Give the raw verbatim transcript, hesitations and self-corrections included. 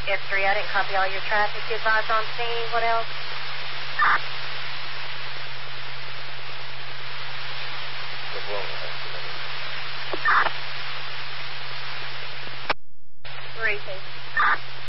history. I didn't copy all your traffic. You advised on scene. What else? The